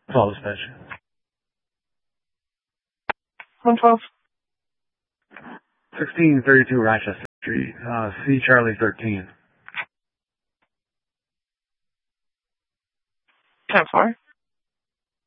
12 dispatch. 112. 1632 Rochester Street, C. Charlie 13. 10-4.